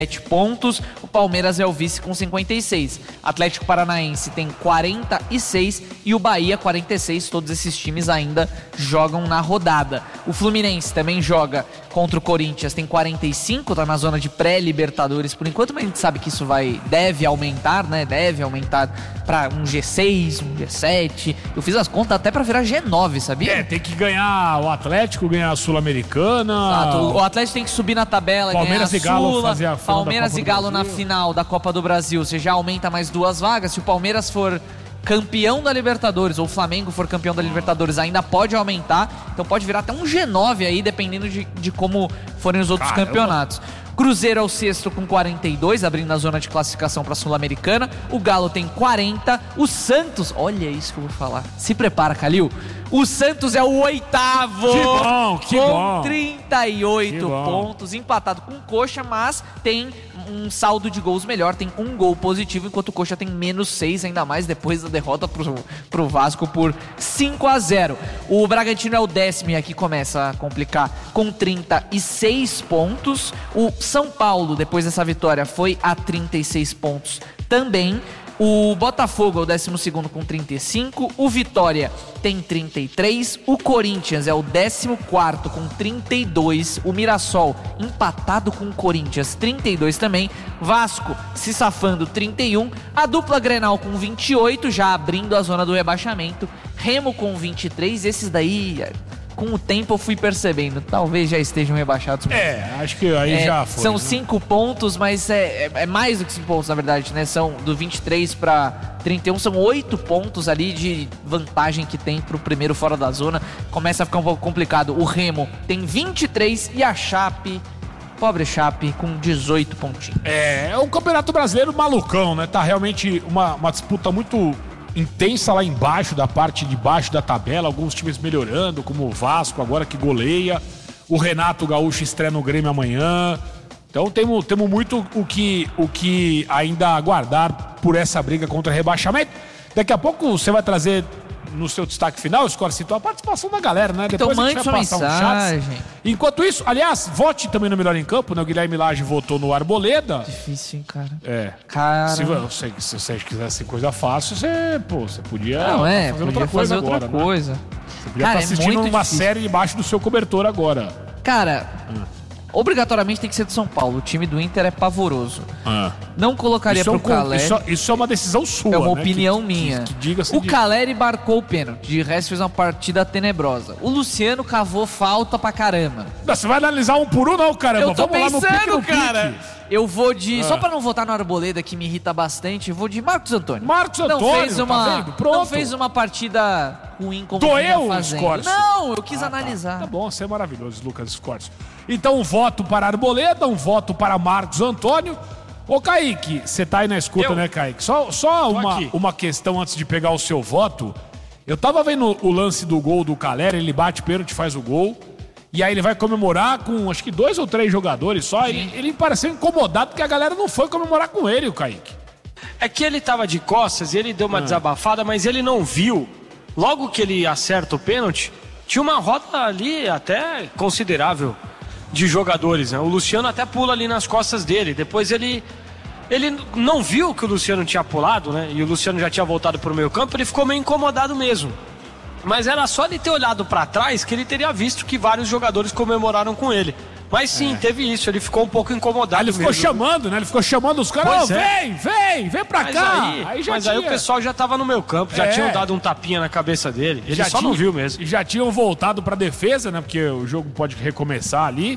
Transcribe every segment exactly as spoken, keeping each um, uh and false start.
pontos, o Palmeiras é o vice com cinquenta e seis. Atlético Paranaense tem quarenta e seis e o Bahia quarenta e seis. Todos esses times ainda jogam na rodada. O Fluminense também joga contra o Corinthians, tem quarenta e cinco, tá na zona de pré-Libertadores por enquanto, mas a gente sabe que isso vai, deve aumentar, né? Deve aumentar para um G seis, um G sete. Eu fiz as contas até para virar G nove, sabia? É, tem que ganhar o Atlético, ganhar a Sul-Americana. Exato. O Atlético tem que subir na tabela, Palmeiras ganhar a e Galo Sula, fazer a final Palmeiras da Copa e do Galo Brasil. na final da Copa do Brasil. Você já aumenta mais duas vagas. Se o Palmeiras for campeão da Libertadores ou o Flamengo for campeão da Libertadores, ainda pode aumentar. Então pode virar até um G nove aí, dependendo de, de como forem os outros Caramba. campeonatos. Cruzeiro é o sexto com quarenta e dois, abrindo a zona de classificação para a Sul-Americana. O Galo tem quarenta. O Santos, olha isso que eu vou falar. Se prepara, Calil. O Santos é o oitavo. Que bom, que com bom. trinta e oito Que bom. pontos, empatado com o Coxa, mas tem um saldo de gols melhor, tem um gol positivo, enquanto o Coxa tem menos seis, ainda mais depois da derrota pro, pro Vasco por cinco a zero. O Bragantino é o décimo e aqui começa a complicar, com trinta e seis pontos. O São Paulo, depois dessa vitória, foi a trinta e seis pontos também. O Botafogo é o décimo segundo com trinta e cinco, o Vitória tem trinta e três, o Corinthians é o décimo quarto com trinta e dois, o Mirassol empatado com o Corinthians, trinta e dois também, Vasco se safando, trinta e um, a dupla Grenal com vinte e oito, já abrindo a zona do rebaixamento, Remo com vinte e três, esses daí, com o tempo eu fui percebendo, talvez já estejam rebaixados. É, acho que aí É, já foi. São né? cinco pontos, mas é, é, é mais do que cinco pontos, na verdade, né? São do vinte e três para trinta e um, são oito pontos ali de vantagem que tem pro primeiro fora da zona. Começa a ficar um pouco complicado. O Remo tem vinte e três e a Chape, pobre Chape, com dezoito pontinhos. É, é um campeonato brasileiro malucão, né? Tá realmente uma, uma disputa muito intensa lá embaixo, da parte de baixo da tabela, alguns times melhorando, como o Vasco agora que goleia, o Renato Gaúcho estreia no Grêmio amanhã, então temos, temos muito o que, o que ainda aguardar por essa briga contra rebaixamento. Daqui a pouco você vai trazer no seu destaque final, Score, citou a participação da galera, né? Então Depois a mande gente sua vai passar um mensagem. chat. Enquanto isso, aliás, vote também no Melhor em Campo, né? O Guilherme Lage votou no Arboleda. Difícil, hein, cara? É. Cara... Se você, se você quisesse coisa fácil, você, pô, você podia Não, é, fazer podia outra coisa fazer outra agora, coisa. né? Você podia Cara, estar é assistindo muito uma difícil. série debaixo do seu cobertor agora. Cara, obrigatoriamente tem que ser do São Paulo. O time do Inter é pavoroso. Ah. Não colocaria Isso, é um pro con- Caleri. isso, isso é uma decisão sua, É uma né? opinião Que- minha. Que, que diga-se o de- Caleri marcou o pênalti. De resto, fez uma partida tenebrosa. O Luciano cavou falta pra caramba. Não, você vai analisar um por um, não, caramba. Eu tô Vamos lá no pique, pensando, no pique. cara. Eu vou de... Ah. Só pra não votar no Arboleda, que me irrita bastante, eu vou de Marcos Antônio. Marcos Não Antônio, fez tá uma, vendo? Pronto. Não fez uma partida ruim como Doeu vinha o fazendo. Scorsi. Não, eu quis Ah, tá. analisar. Tá bom, você é maravilhoso, Lucas Scorsi. Então, um voto para Arboleda, um voto para Marcos Antônio. Ô, Kaique, você tá aí na escuta, Eu? né, Kaique? Só, só uma, aqui. uma questão antes de pegar o seu voto. Eu tava vendo o lance do gol do Caleri, ele bate pênalti, faz o gol. E aí ele vai comemorar com, acho que dois ou três jogadores só. Ele, ele pareceu incomodado porque a galera não foi comemorar com ele, o Kaique. É que ele tava de costas e ele deu uma Ah. desabafada, mas ele não viu. Logo que ele acerta o pênalti, tinha uma roda ali até considerável de jogadores, né? O Luciano até pula ali nas costas dele. Depois ele ele não viu que o Luciano tinha pulado, né? E o Luciano já tinha voltado pro meio campo, ele ficou meio incomodado mesmo. Mas era só ele ter olhado pra trás que ele teria visto que vários jogadores comemoraram com ele. Mas sim, teve isso, ele ficou um pouco incomodado. Aí ele ficou mesmo. chamando, né? Ele ficou chamando os caras. Pois Ó, é. vem, vem, vem pra Mas, cá. aí, já mas aí o tinha- pessoal já tava no meu campo, já É. tinham dado um tapinha na cabeça dele. Ele já só tinha- não viu mesmo. E já tinham voltado pra defesa, né? Porque o jogo pode recomeçar ali.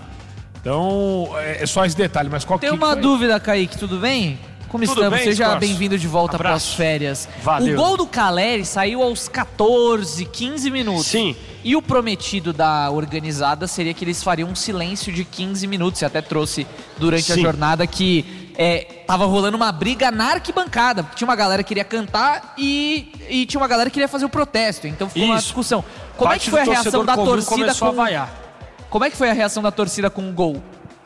Então, é é só esse detalhe. Mas qual Tem que uma foi? dúvida, Kaique, tudo bem? Como Tudo estamos? bem, Seja Scorsi? bem-vindo de volta para as Abraço. férias. Valeu. O gol do Caleri saiu aos catorze, quinze minutos. Sim. E o prometido da organizada seria que eles fariam um silêncio de quinze minutos. Você até trouxe durante a Sim. jornada que é, tava rolando uma briga na arquibancada. Tinha uma galera que queria cantar e, e tinha uma galera que queria fazer o protesto. Então ficou uma Isso. discussão. Como é Parte que foi a do reação torcedor da comum torcida começou com... a vaiar. Como é que foi a reação da torcida com o gol?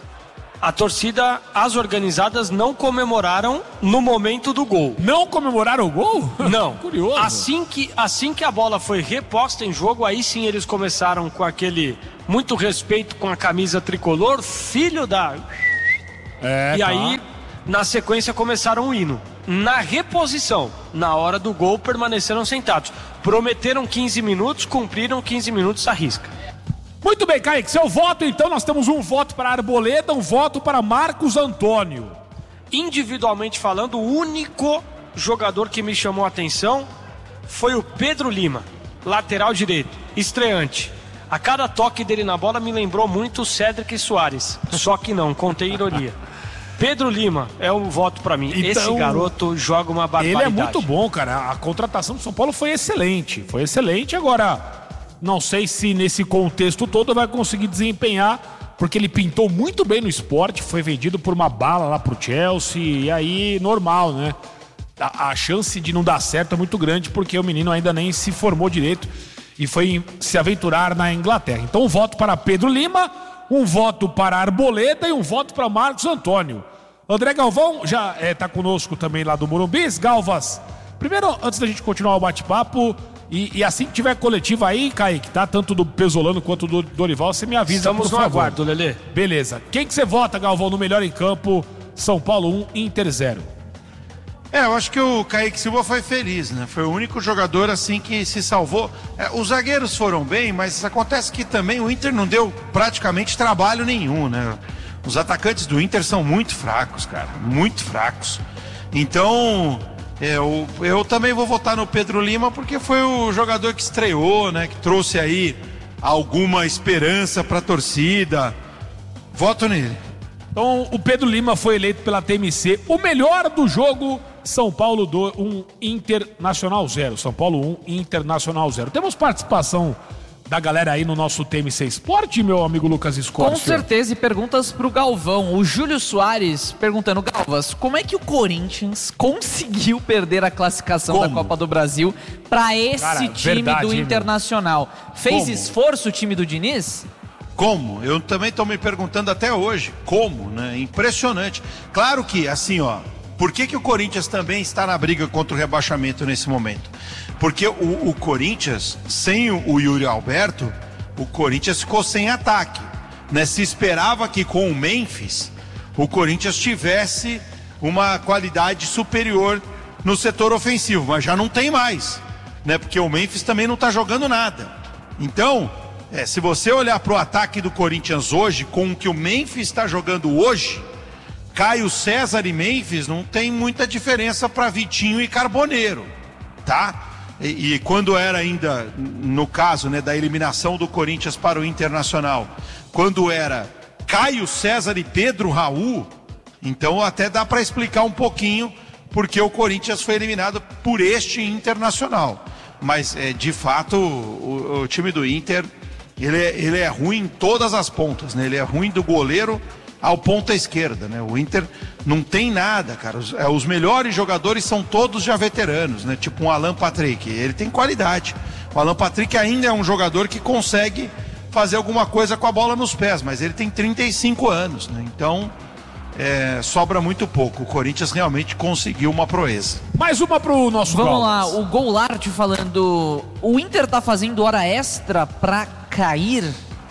A torcida, as organizadas não comemoraram no momento do gol. Não comemoraram o gol? Não. Curioso. Assim que, assim que a bola foi reposta em jogo, aí sim eles começaram com aquele muito respeito com a camisa tricolor, filho da... É, e tá. aí, na sequência, começaram o hino. Na reposição, na hora do gol, permaneceram sentados. Prometeram quinze minutos, cumpriram quinze minutos à risca. Muito bem, Kaique, seu voto então, nós temos um voto para Arboleda, um voto para Marcos Antônio. Individualmente falando, o único jogador que me chamou a atenção foi o Pedro Lima, lateral direito, estreante. A cada toque dele na bola me lembrou muito o Cédric Soares, só que não, contei ironia. Pedro Lima é um voto pra mim. Então, esse garoto joga uma barbaridade. Ele é muito bom, cara. A contratação do São Paulo foi excelente. Foi excelente. Agora, não sei se nesse contexto todo vai conseguir desempenhar, porque ele pintou muito bem no Sport, foi vendido por uma bala lá pro Chelsea, e aí normal, né? A, a chance de não dar certo é muito grande, porque o menino ainda nem se formou direito e foi se aventurar na Inglaterra. Então, um voto para Pedro Lima, um voto para Arboleda e um voto para Marcos Antônio. André Galvão já está é, conosco também lá do Morumbi. Galvas, primeiro, antes da gente continuar o bate-papo, e, e assim que tiver coletiva aí, Kaique, tá? Tanto do Pesolano quanto do Dorival, você me avisa, Estamos por no favor. aguardo, Lelê. Beleza. Quem que você vota, Galvão, no melhor em campo? São Paulo um, Inter zero. É, eu acho que o Kaique Silva foi feliz, né? Foi o único jogador assim que se salvou. É, os zagueiros foram bem, mas acontece que também o Inter não deu praticamente trabalho nenhum, né? Os atacantes do Inter são muito fracos, cara, muito fracos. Então, eu, eu também vou votar no Pedro Lima porque foi o jogador que estreou, né? Que trouxe aí alguma esperança pra torcida. Voto nele. Então, o Pedro Lima foi eleito pela T M C o melhor do jogo. São Paulo um, Internacional zero. São Paulo um, Internacional zero. Temos participação da galera aí no nosso T M C Esporte, meu amigo Lucas Scorpio? Com certeza, e perguntas pro Galvão. O Júlio Soares perguntando, Galvas, como é que o Corinthians conseguiu perder a classificação como? da Copa do Brasil pra esse Cara, time verdade, do hein, Internacional? Fez Como? esforço o time do Diniz? Como? Eu também estou me perguntando até hoje. Como, né? Impressionante. Claro que, assim, ó, por que que o Corinthians também está na briga contra o rebaixamento nesse momento? Porque o, o Corinthians, sem o, o Yuri Alberto, o Corinthians ficou sem ataque, né? Se esperava que com o Memphis, o Corinthians tivesse uma qualidade superior no setor ofensivo, mas já não tem mais, né? Porque o Memphis também não está jogando nada. Então... É, se você olhar para o ataque do Corinthians hoje, com o que o Memphis está jogando hoje, Caio César e Memphis não tem muita diferença para Vitinho e Carboneiro, tá? E, e quando era ainda, no caso, né, da eliminação do Corinthians para o Internacional, quando era Caio César e Pedro Raul, então até dá para explicar um pouquinho porque o Corinthians foi eliminado por este Internacional. Mas, é, de fato, o, o time do Inter... Ele é, ele é ruim em todas as pontas, né? Ele é ruim do goleiro ao ponta esquerda, né? O Inter não tem nada, cara. Os, é, os melhores jogadores são todos já veteranos, né? Tipo um Alan Patrick. Ele tem qualidade. O Alan Patrick ainda é um jogador que consegue fazer alguma coisa com a bola nos pés, mas ele tem trinta e cinco anos, né? Então, é, sobra muito pouco. O Corinthians realmente conseguiu uma proeza. Mais uma pro nosso Vamos Galvas. lá, o Goulart falando, o Inter tá fazendo hora extra pra cair?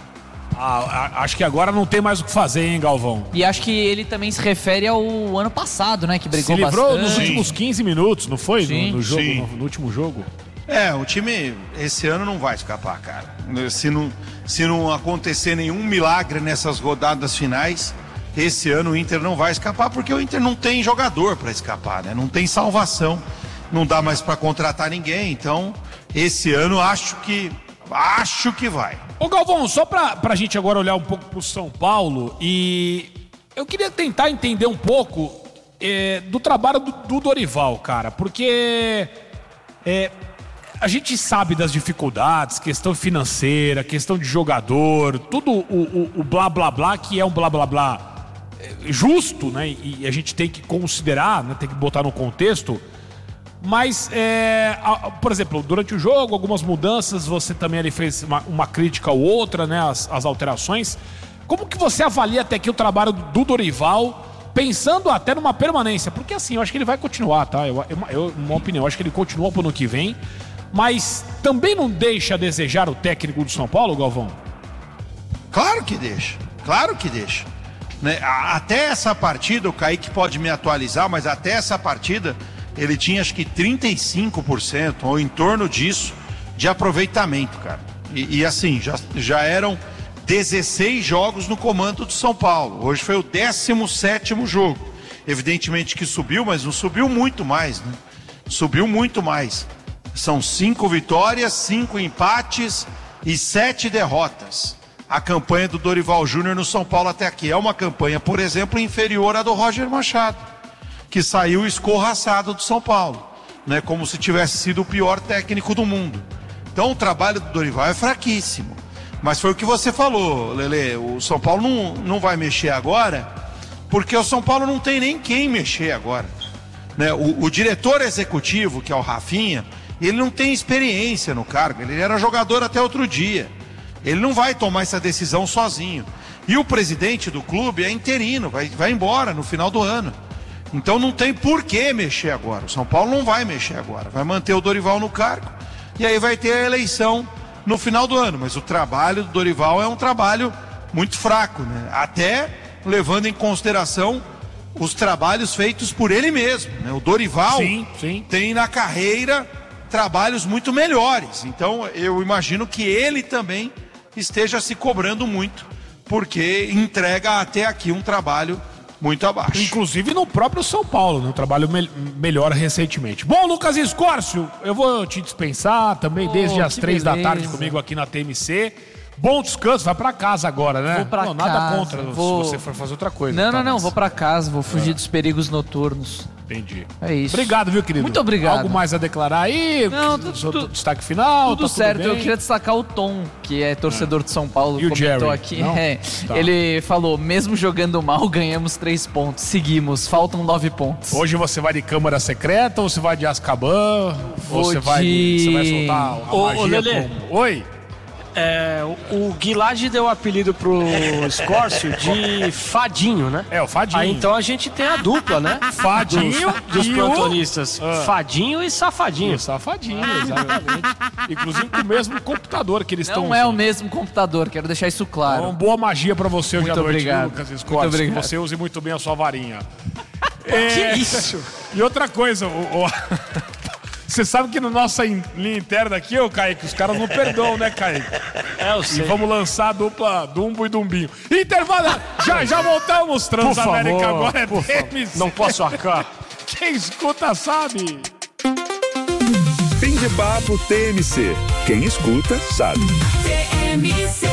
Ah, acho que agora não tem mais o que fazer, hein, Galvão? E acho que ele também se refere ao ano passado, né? Que brigou Se livrou bastante. nos últimos quinze minutos, não foi? Sim. No, no jogo, Sim. no, no último jogo. É, o time esse ano não vai escapar, cara. Se não, se não acontecer nenhum milagre nessas rodadas finais, esse ano o Inter não vai escapar, porque o Inter não tem jogador para escapar, né? Não tem salvação, não dá mais para contratar ninguém, então esse ano acho que acho que vai. Ô Galvão, só pra, pra gente agora olhar um pouco pro São Paulo, e eu queria tentar entender um pouco é, do trabalho do, do Dorival, cara, porque é, a gente sabe das dificuldades, questão financeira, questão de jogador, tudo o, o, o blá blá blá, que é um blá blá blá justo, né? E a gente tem que considerar, né? Tem que botar no contexto. Mas, é, a, por exemplo, durante o jogo, algumas mudanças, você também ali fez uma, uma crítica ou outra, né? As, as alterações. Como que você avalia até aqui o trabalho do Dorival, pensando até numa permanência? Porque assim, eu acho que ele vai continuar, tá? Eu, eu, eu, uma opinião, eu acho que ele continua pro ano que vem. Mas também não deixa a desejar o técnico do São Paulo, Galvão? Claro que deixa, claro que deixa. Né? Até essa partida, o Kaique pode me atualizar, mas até essa partida ele tinha acho que trinta e cinco por cento ou em torno disso de aproveitamento, cara. E, e assim, já, já eram dezesseis jogos no comando do São Paulo. Hoje foi o décimo sétimo jogo. Evidentemente que subiu, mas não subiu muito mais, né? Subiu muito mais. São cinco vitórias, cinco empates e sete derrotas. A campanha do Dorival Júnior no São Paulo até aqui é uma campanha, por exemplo, inferior à do Roger Machado, que saiu escorraçado do São Paulo, né? Como se tivesse sido o pior técnico do mundo. Então o trabalho do Dorival é fraquíssimo. Mas foi o que você falou, Lelê. O São Paulo não, não vai mexer agora, porque o São Paulo não tem nem quem mexer agora. Né? O, o diretor executivo, que é o Rafinha, ele não tem experiência no cargo. Ele era jogador até outro dia. Ele não vai tomar essa decisão sozinho. E o presidente do clube é interino, vai, vai embora no final do ano. Então não tem por que mexer agora. O São Paulo não vai mexer agora. Vai manter o Dorival no cargo. E aí vai ter a eleição no final do ano. Mas o trabalho do Dorival é um trabalho muito fraco, né? Até levando em consideração os trabalhos feitos por ele mesmo, né? O Dorival sim, sim. tem na carreira trabalhos muito melhores. Então eu imagino que ele também esteja se cobrando muito, porque entrega até aqui um trabalho muito abaixo. Inclusive no próprio São Paulo, né? Um trabalho me- melhor recentemente. Bom, Lucas Escórcio, eu vou te dispensar também, oh, desde as três da tarde comigo aqui na T M C. Bom descanso, vai pra casa agora, né? Vou pra não, casa. Nada contra vou... se você for fazer outra coisa. Não, tá, não, não, mas... vou pra casa, vou fugir é. dos perigos noturnos. Entendi. É isso. Obrigado, viu, querido? Muito obrigado. Algo mais a declarar aí? Não, tudo, Seu tudo, destaque final? Tudo tá certo, tudo eu queria destacar o Tom, que é torcedor de São Paulo, e o comentou Jerry? aqui. Não? É, Tá. Ele falou, mesmo jogando mal, ganhamos três pontos. Seguimos, faltam nove pontos. Hoje você vai de Câmara Secreta ou você vai de Azkaban? Vou ou você de... vai, você vai soltar a Ô, magia ô, Lelê. como... Oi? É, o, o Guilherme deu o apelido pro Escórcio de Fadinho, né? É, o Fadinho. Aí então a gente tem a dupla, né? Fadinho dos, dos e plantonistas. o... Ah. Fadinho e Safadinho. E safadinho, exatamente. Inclusive com o mesmo computador que eles estão Não é o mesmo computador, quero deixar isso claro. Então, boa magia pra você hoje Muito à noite, obrigado. viu, Lucas Escórcio. Muito obrigado. Que você use muito bem a sua varinha. Que isso? E outra coisa, o... o... Você sabe que na nossa in- linha interna aqui, ô Kaique, os caras não perdoam, né, Kaique? É, eu E sei. vamos lançar a dupla Dumbo e Dumbinho. Intervalo! Já, já voltamos, Transamérica favor, agora é por T M C. Não posso arcar. Quem escuta sabe. Fim de papo T M C. Quem escuta sabe. T M C.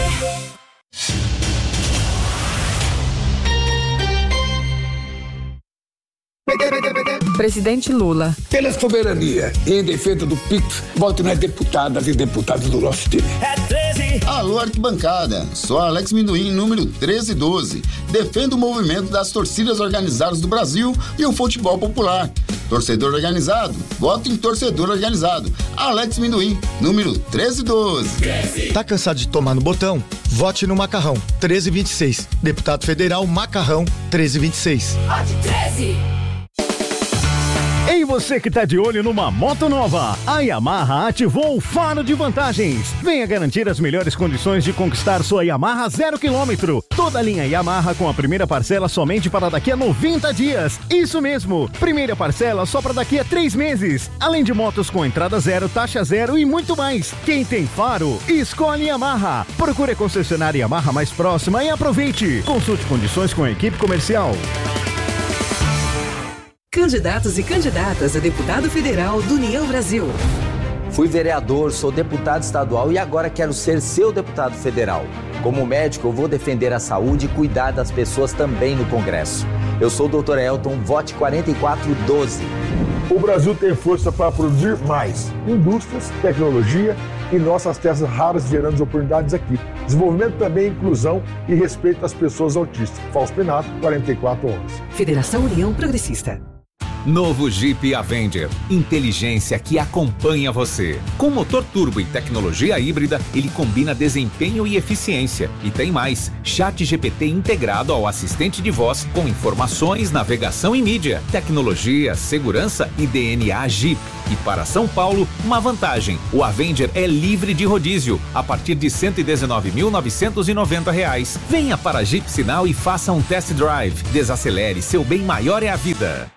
Presidente Lula. Pela soberania e em defesa do Pix, vote nas deputadas e deputados do nosso time. Alô, arquibancada. Sou Alex Minduim, número treze doze. Defendo o movimento das torcidas organizadas do Brasil e o futebol popular. Torcedor organizado, voto em torcedor organizado. Alex Minduim, número treze doze. Tá cansado de tomar no botão? Vote no Macarrão, treze vinte e seis. Deputado Federal Macarrão, treze vinte e seis. Vote treze. Ei, você que tá de olho numa moto nova, a Yamaha ativou o Faro de Vantagens. Venha garantir as melhores condições de conquistar sua Yamaha zero quilômetro. Toda a linha Yamaha com a primeira parcela somente para daqui a noventa dias. Isso mesmo, primeira parcela só para daqui a três meses. Além de motos com entrada zero, taxa zero e muito mais. Quem tem Faro, escolhe Yamaha. Procure a concessionária Yamaha mais próxima e aproveite. Consulte condições com a equipe comercial. Candidatos e candidatas a deputado federal do União Brasil. Fui vereador, sou deputado estadual e agora quero ser seu deputado federal. Como médico, eu vou defender a saúde e cuidar das pessoas também no Congresso. Eu sou o doutor Elton, vote quarenta e quatro doze. O Brasil tem força para produzir mais indústrias, tecnologia e nossas terras raras gerando oportunidades aqui. Desenvolvimento também, inclusão e respeito às pessoas autistas. Fausto Penato, quarenta e quatro onze. Federação União Progressista. Novo Jeep Avenger. Inteligência que acompanha você. Com motor turbo e tecnologia híbrida, ele combina desempenho e eficiência. E tem mais, Chat G P T integrado ao assistente de voz com informações, navegação e mídia. Tecnologia, segurança e D N A Jeep. E para São Paulo, uma vantagem. O Avenger é livre de rodízio, a partir de cento e dezenove mil novecentos e noventa reais. Venha para a Jeep Sinal e faça um test drive. Desacelere, seu bem maior é a vida.